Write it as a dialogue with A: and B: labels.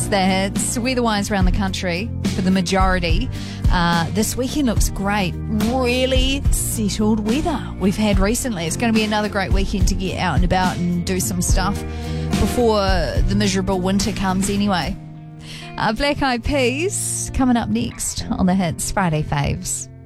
A: the hits. Weather-wise around the country, for the majority, this weekend looks great. Really settled weather we've had recently. It's going to be another great weekend to get out and about and do some stuff before the miserable winter comes anyway. Black Eyed Peas coming up next on the Hits Friday Faves.